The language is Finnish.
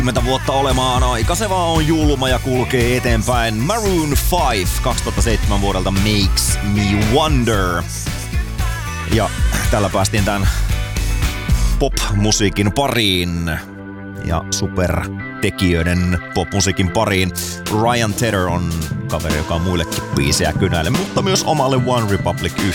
10 vuotta olemaan aika se vaan on julma ja kulkee eteenpäin. Maroon 5 2007 vuodelta Makes Me Wonder. Ja tällä päästiin tämän pop-musiikin pariin ja supertekijöiden pop-musiikin pariin. Ryan Tedder on kaveri, joka on muillekin biisejä kynäille, mutta myös omalle One Republic